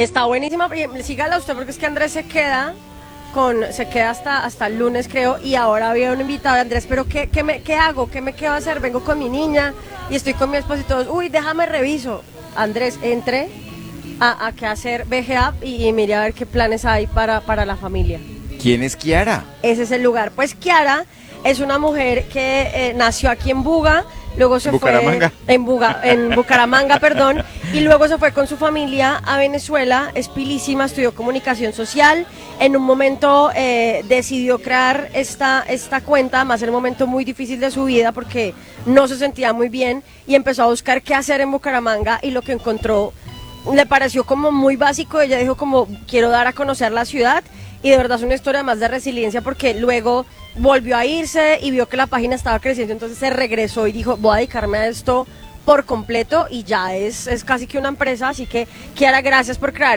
Está buenísima, sígala usted porque es que Andrés se queda hasta el lunes creo, y ahora había un invitado de Andrés, pero ¿qué hago? ¿Qué va a hacer? Vengo con mi niña y estoy con mi esposo y todos, uy, déjame reviso. Andrés, entre a qué hacer BGA y mire a ver qué planes hay para la familia. ¿Quién es Kiara? Ese es el lugar. Pues Kiara es una mujer que nació aquí en Buga, luego se Bucaramanga. fue en Bucaramanga, perdón, y luego se fue con su familia a Venezuela. Es pilísima, estudió comunicación social. En un momento decidió crear esta cuenta, más en un momento muy difícil de su vida porque no se sentía muy bien y empezó a buscar qué hacer en Bucaramanga y lo que encontró le pareció como muy básico. Ella dijo como quiero dar a conocer la ciudad y de verdad es una historia más de resiliencia porque luego volvió a irse y vio que la página estaba creciendo, entonces se regresó y dijo voy a dedicarme a esto por completo y ya es casi que una empresa. Así que Kiara, gracias por crear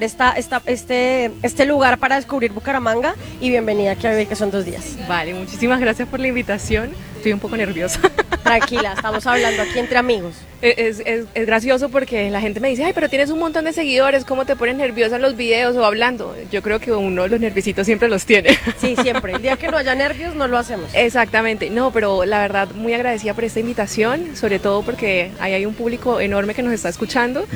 este lugar para descubrir Bucaramanga y bienvenida, Kiara, que son 2 días. Vale, muchísimas gracias por la invitación. Estoy un poco nerviosa. Tranquila, estamos hablando aquí entre amigos. Es gracioso porque la gente me dice, ay, pero tienes un montón de seguidores, ¿cómo te pones nerviosa en los videos o hablando? Yo creo que uno los nerviositos siempre los tiene. Sí, siempre. El día que no haya nervios no lo hacemos. Exactamente. No, pero la verdad muy agradecida por esta invitación, sobre todo porque ahí hay un público enorme que nos está escuchando.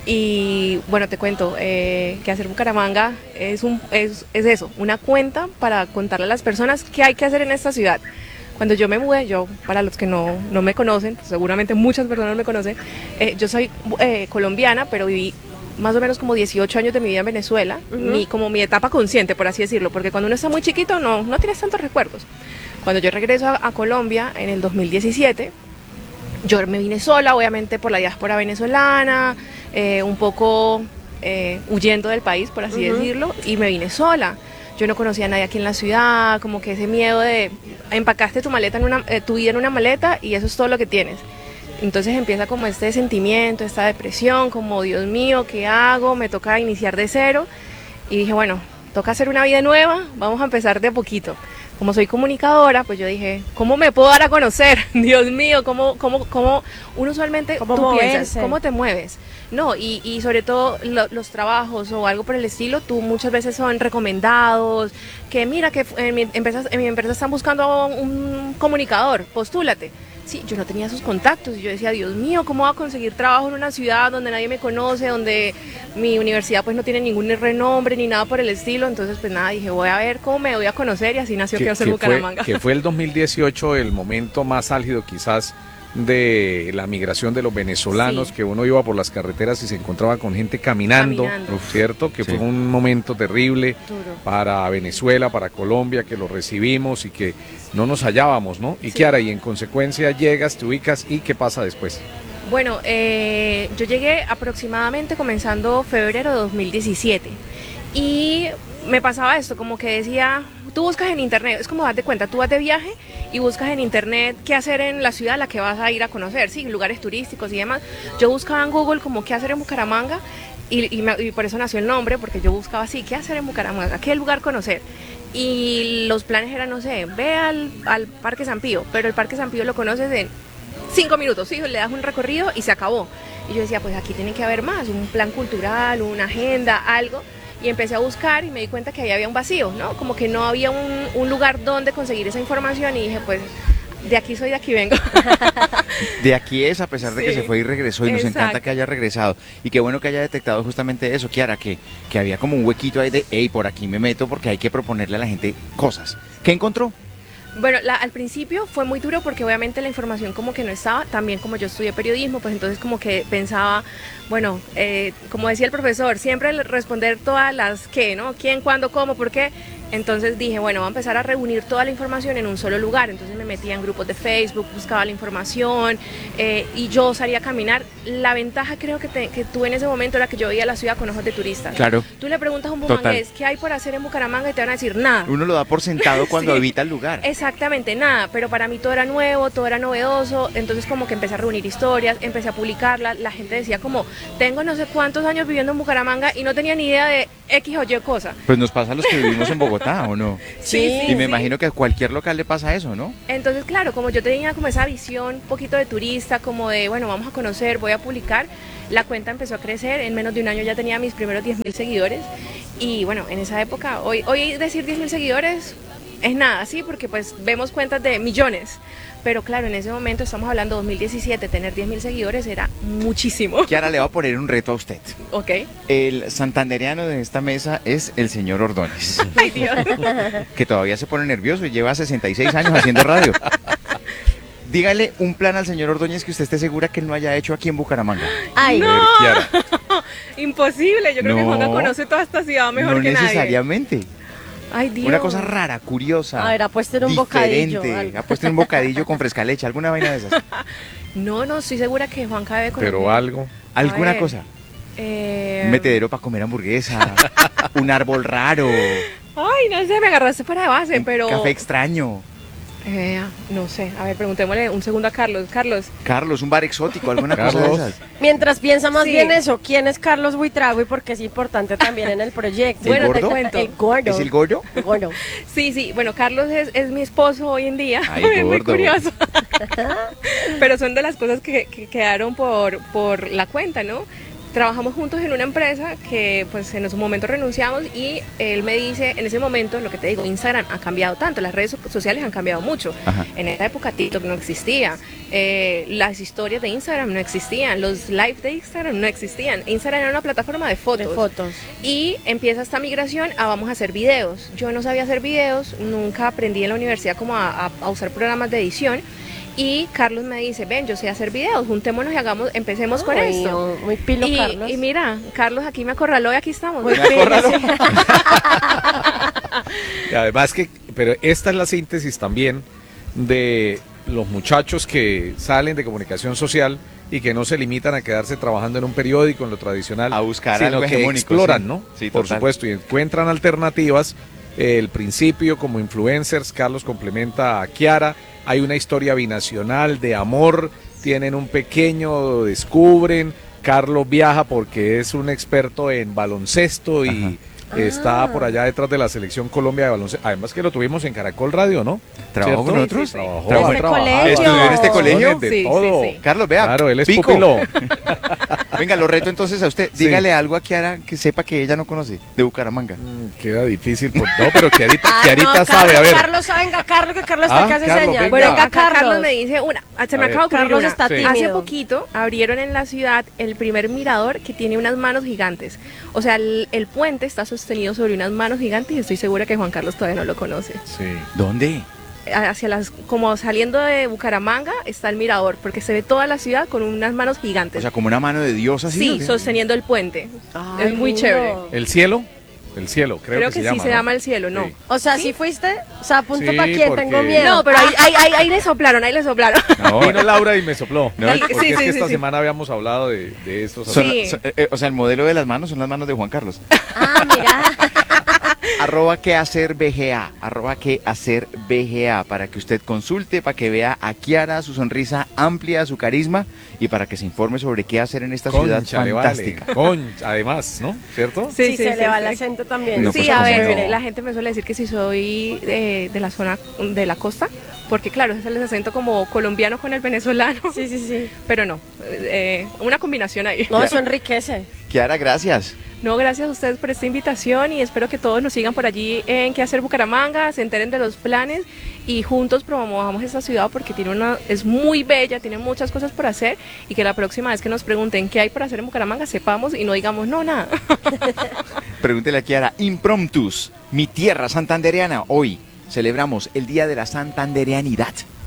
Y bueno, te cuento, que hacer Bucaramanga es eso, una cuenta para contarle a las personas qué hay que hacer en esta ciudad. Cuando yo me mudé, para los que no me conocen, pues seguramente muchas personas me conocen, yo soy colombiana, pero viví más o menos como 18 años de mi vida en Venezuela, como mi etapa consciente, por así decirlo, porque cuando uno está muy chiquito no tienes tantos recuerdos. Cuando yo regreso a Colombia en el 2017, yo me vine sola, obviamente por la diáspora venezolana, un poco huyendo del país, por así decirlo, y me vine sola. Yo no conocía a nadie aquí en la ciudad, como que ese miedo de empacaste tu maleta tu vida en una maleta y eso es todo lo que tienes. Entonces empieza como este sentimiento, esta depresión, como Dios mío, ¿qué hago? Me toca iniciar de cero. Y dije, bueno, toca hacer una vida nueva, vamos a empezar de a poquito. Como soy comunicadora, pues yo dije, ¿cómo me puedo dar a conocer? Dios mío, ¿cómo uno usualmente tú piensas? ¿Cómo te mueves? No, y sobre todo los trabajos o algo por el estilo, tú muchas veces son recomendados, que mira que en mi empresa están buscando un comunicador, postúlate. Sí, yo no tenía esos contactos y yo decía, Dios mío, ¿cómo voy a conseguir trabajo en una ciudad donde nadie me conoce, donde mi universidad pues no tiene ningún renombre ni nada por el estilo? Entonces pues nada, dije, voy a ver cómo me voy a conocer y así nació Quiero Ser Bucaramanga. Que fue el 2018 el momento más álgido quizás de la migración de los venezolanos, sí, que uno iba por las carreteras y se encontraba con gente caminando. ¿Cierto? Que fue un momento terrible para Venezuela, para Colombia, que lo recibimos y que no nos hallábamos, ¿no? Y Kiara, y en consecuencia llegas, te ubicas, ¿y qué pasa después? Bueno, yo llegué aproximadamente comenzando febrero de 2017 y me pasaba esto, como que decía, tú buscas en internet, es como date cuenta, tú vas de viaje y buscas en internet qué hacer en la ciudad a la que vas a ir a conocer, sí, lugares turísticos y demás. Yo buscaba en Google como qué hacer en Bucaramanga y por eso nació el nombre, porque yo buscaba así, qué hacer en Bucaramanga, qué lugar conocer. Y los planes eran, no sé, ve al Parque San Pío, pero el Parque San Pío lo conoces en 5 minutos, ¿sí? Le das un recorrido y se acabó. Y yo decía, pues aquí tiene que haber más, un plan cultural, una agenda, algo. Y empecé a buscar y me di cuenta que ahí había un vacío, ¿no? Como que no había un lugar donde conseguir esa información y dije, pues, de aquí soy, de aquí vengo. De aquí es, a pesar de que se fue y regresó, y nos encanta que haya regresado. Y qué bueno que haya detectado justamente eso, Kiara, que había como un huequito ahí de, hey, por aquí me meto porque hay que proponerle a la gente cosas. ¿Qué encontró? Bueno, al principio fue muy duro porque obviamente la información como que no estaba, también como yo estudié periodismo, pues entonces como que pensaba, bueno, como decía el profesor, siempre responder todas las qué, ¿no? ¿Quién, cuándo, cómo, por qué? Entonces dije, bueno, voy a empezar a reunir toda la información en un solo lugar. Entonces me metía en grupos de Facebook, buscaba la información y yo salía a caminar. La ventaja creo que tuve en ese momento era que yo veía la ciudad con ojos de turista. Claro. Tú le preguntas a un bumangués, ¿qué hay por hacer en Bucaramanga? Y te van a decir, nada. Uno lo da por sentado cuando habita el lugar. Exactamente, nada, pero para mí todo era nuevo, todo era novedoso. Entonces como que empecé a reunir historias, empecé a publicarlas. La gente decía como, tengo no sé cuántos años viviendo en Bucaramanga y no tenía ni idea de X o Y cosa. Pues nos pasa a los que vivimos en Bogotá. Bogotá, ¿o no? Sí, Y me imagino que a cualquier local le pasa eso, ¿no? Entonces, claro, como yo tenía como esa visión un poquito de turista, como de, bueno, vamos a conocer, voy a publicar, la cuenta empezó a crecer, en menos de un año ya tenía mis primeros 10.000 seguidores y bueno, en esa época, hoy decir 10.000 seguidores es nada, sí, porque pues vemos cuentas de millones, pero claro, en ese momento, estamos hablando de 2017, tener 10.000 seguidores era muchísimo. Kiara le va a poner un reto a usted. Ok. El santandereano de esta mesa es el señor Ordóñez, Ay, Dios. que todavía se pone nervioso y lleva 66 años haciendo radio. Dígale un plan al señor Ordóñez que usted esté segura que él no haya hecho aquí en Bucaramanga. Ay, No. A ver, Kiara. Imposible, yo creo que No. Juanca conoce toda esta ciudad mejor No que nadie. necesariamente. Ay, Dios. Una cosa rara, curiosa. A ver, apuesten en un bocadillo, diferente. algo. Apuesten un bocadillo con fresca leche, alguna vaina de esas. No, estoy segura que Juanca debe conocer. Pero algo. Alguna ver. cosa. Eh, Un metedero para comer hamburguesa. Un árbol raro. Ay, no sé, me agarraste fuera de base, Un pero... café extraño. No sé, a ver, preguntémosle un segundo a Carlos. Carlos, Carlos, un bar exótico, alguna cosa Carlos. de esas. Mientras piensa más Sí. bien eso, ¿quién es Carlos Buitrago y por qué es importante también en el proyecto? ¿El Bueno, te gordo? cuento. El gordo. ¿Es el gordo? El gordo. sí, bueno, Carlos es mi esposo hoy en día, Ay, es muy gordo. curioso. Pero son de las cosas que quedaron por la cuenta, ¿no? Trabajamos juntos en una empresa que pues en su momento renunciamos y él me dice, en ese momento, lo que te digo, Instagram ha cambiado tanto, las redes sociales han cambiado mucho. Ajá. En esa época TikTok no existía, las historias de Instagram no existían, los live de Instagram no existían. Instagram era una plataforma de fotos. De fotos. Y empieza esta migración a vamos a hacer videos. Yo no sabía hacer videos, nunca aprendí en la universidad como a usar programas de edición. Y Carlos me dice, ven, yo sé hacer videos, juntémonos y empecemos con Ay, esto. Muy pilo, Y, Carlos. y mira, Carlos aquí me acorraló y aquí estamos. Muy Me acorraló. pilo, sí. Y además pero esta es la síntesis también de los muchachos que salen de comunicación social y que no se limitan a quedarse trabajando en un periódico, en lo tradicional, A buscar sino algo que hegemónico, exploran, sí. ¿no? Sí, Por total. supuesto, y encuentran alternativas. El principio como influencers, Carlos complementa a Kiara, hay una historia binacional de amor, tienen un pequeño, descubren, Carlos viaja porque es un experto en baloncesto y está por allá detrás de la selección Colombia de baloncesto, además que lo tuvimos en Caracol Radio, ¿no? ¿Trabajó con ¿Cierto? nosotros? Sí, sí. Trabajó, ¿Trabajó en este trabajado. colegio? ¿Estudió en este colegio? De Sí, todo. sí, sí. Carlos, vea. Claro, él es pico. pupilo. Venga, lo reto entonces a usted. Sí. Dígale algo a Kiara que sepa que ella no conoce, de Bucaramanga. Queda difícil, no, pero Kiarita, Ay, Kiarita no, sabe, Carlos, a ver. Carlos, venga, Carlos, que Carlos está que hace Carlos, señas. venga. Bueno, Venga, acá Carlos Carlos me dice se A me ver. acaba de ocurrir Carlos una. está Sí. tímido. Hace poquito abrieron en la ciudad el primer mirador que tiene unas manos gigantes. O sea, el puente está sostenido sobre unas manos gigantes y estoy segura que Juan Carlos todavía no lo conoce. Sí. ¿Dónde? Como saliendo de Bucaramanga está el mirador, porque se ve toda la ciudad con unas manos O gigantes. sea, como una mano de Dios así. ¿o Sí, qué? sosteniendo el puente. Ay, Es muy lindo. chévere. ¿El cielo? El cielo, creo que sí se llama. se ¿no? llama el cielo, ¿no? Sí. O sea, ¿Sí? ¿sí fuiste? O sea, punto Sí, para quién, porque- tengo miedo. No, pero ahí le soplaron, ahí le soplaron. No, Vino Laura y me sopló. No, Sí, Porque sí, es que sí, esta sí. semana habíamos hablado de estos Son- Sí. o sea, el modelo de las manos son las manos de Juan Carlos. Ah, mira. arroba que hacer BGA, para que usted consulte, para que vea a Kiara, su sonrisa amplia, su carisma y para que se informe sobre qué hacer en esta ciudad Concha, le fantástica. vale. Concha, además, ¿no? ¿Cierto? Sí, se le va el acento también. No, Sí, pues, a ¿cómo ver, no? la gente me suele decir que si soy de la zona de la costa, porque claro, es el acento como colombiano con el venezolano, Sí, sí, sí. pero no, una combinación ahí. No, eso enriquece. Kiara, gracias. No, gracias a ustedes por esta invitación y espero que todos nos sigan por allí en Qué Hacer Bucaramanga, se enteren de los planes y juntos promovamos esta ciudad porque es muy bella, tiene muchas cosas por hacer y que la próxima vez que nos pregunten qué hay por hacer en Bucaramanga sepamos y no digamos no, nada. Pregúntele a Kiara, impromptus, mi tierra santandereana. Hoy celebramos el Día de la Santandereanidad.